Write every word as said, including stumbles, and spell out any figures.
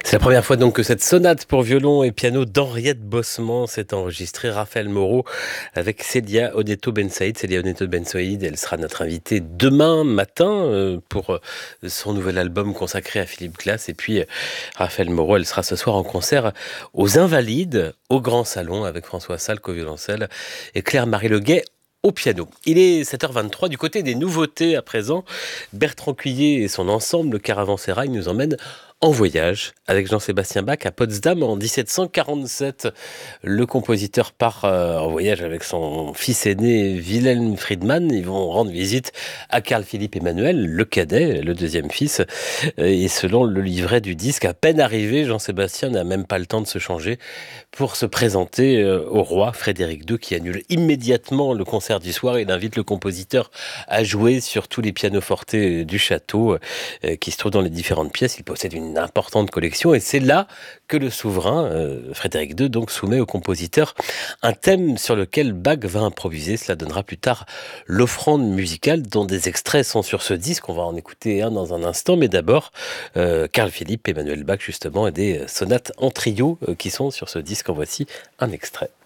C'est la première fois donc que cette sonate pour violon et piano d'Henriette Bossement s'est enregistrée. Raphaël Moreau avec Célia Oneto Bensaïd. Célia Oneto Bensaïd, elle sera notre invitée demain matin euh, pour euh, son nouvel album consacré à Philippe Glass. Et puis euh, Raphaël Moreau, elle sera ce soir en concert aux Invalides, au Grand Salon, avec François Salk au violoncelle et Claire-Marie Leguet au piano. Il est sept heures vingt-trois. Du côté des nouveautés à présent, Bertrand Cuillet et son ensemble, le Caravansérail, nous emmènent en voyage avec Jean-Sébastien Bach à Potsdam en dix-sept cent quarante-sept. Le compositeur part euh, en voyage avec son fils aîné Wilhelm Friedmann. Ils vont rendre visite à Carl Philipp Emanuel, le cadet, le deuxième fils. Et selon le livret du disque, à peine arrivé, Jean-Sébastien n'a même pas le temps de se changer pour se présenter euh, au roi Frédéric deux, qui annule immédiatement le concert du soir. Il invite le compositeur à jouer sur tous les pianofortes du château euh, qui se trouvent dans les différentes pièces. Il possède une importante collection et c'est là que le souverain euh, Frédéric deux donc soumet au compositeur un thème sur lequel Bach va improviser. Cela donnera plus tard l'offrande musicale dont des extraits sont sur ce disque. On va en écouter un dans un instant, mais d'abord euh, Carl Philipp Emanuel Bach justement et des sonates en trio euh, qui sont sur ce disque. En voici un extrait.